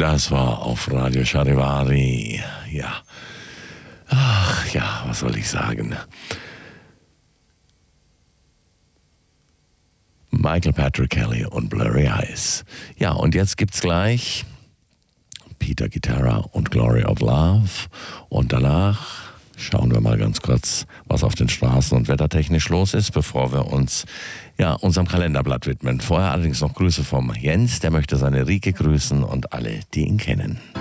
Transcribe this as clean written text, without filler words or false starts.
Das war auf Radio Charivari. Ja. Ach ja, was soll ich sagen? Michael Patrick Kelly und Blurry Eyes. Ja, und jetzt gibt's gleich Peter Guitarra und Glory of Love. Und danach schauen wir mal ganz kurz, was auf den Straßen und wettertechnisch los ist, bevor wir uns unserem Kalenderblatt widmen. Vorher allerdings noch Grüße vom Jens, der möchte seine Rike grüßen und alle, die ihn kennen.